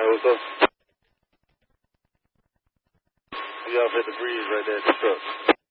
Hey, what's up? You off at the breeze right there at the truck.